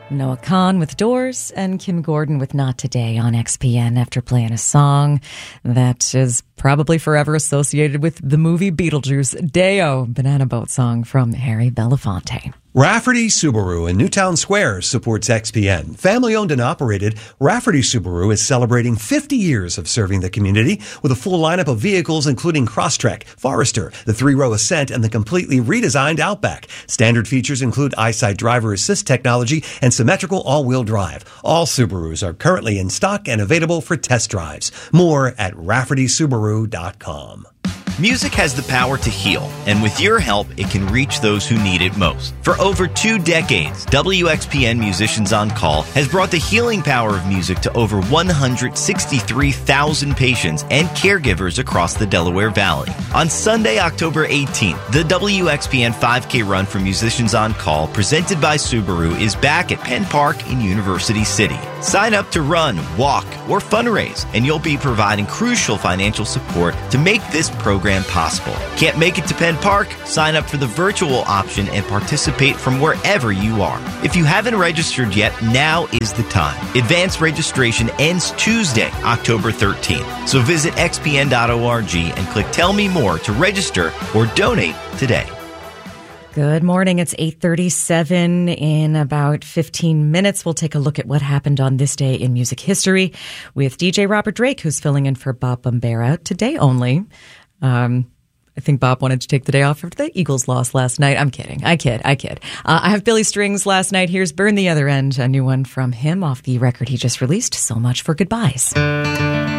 Noah Kahn with Doors and Kim Gordon with Not Today on XPN after playing a song that is probably forever associated with the movie Beetlejuice, Deo, Banana Boat song from Harry Belafonte. Rafferty Subaru in Newtown Square supports XPN. Family-owned and operated, Rafferty Subaru is celebrating 50 years of serving the community with a full lineup of vehicles including Crosstrek, Forester, the three-row Ascent, and the completely redesigned Outback. Standard features include EyeSight driver assist technology and symmetrical all-wheel drive. All Subarus are currently in stock and available for test drives. More at RaffertySubaru.com. Music has the power to heal, and with your help, it can reach those who need it most. For over 2 decades, WXPN Musicians on Call has brought the healing power of music to over 163,000 patients and caregivers across the Delaware Valley. On Sunday, October 18th, the WXPN 5K Run for Musicians on Call, presented by Subaru, is back at Penn Park in University City. Sign up to run, walk, or fundraise, and you'll be providing crucial financial support to make this program possible. Can't make it to Penn Park? Sign up for the virtual option and participate from wherever you are. If you haven't registered yet, now is the time. Advanced registration ends Tuesday, October 13th. So visit xpn.org and click Tell Me More to register or donate today. Good morning. It's 8:37. In about 15 minutes, we'll take a look at what happened on this day in music history with DJ Robert Drake, who's filling in for Bob Bombera today only. I think Bob wanted to take the day off after the Eagles lost last night. I'm kidding. I kid. I have Billy Strings last night. Here's Burn the Other End, a new one from him off the record he just released. So much for goodbyes.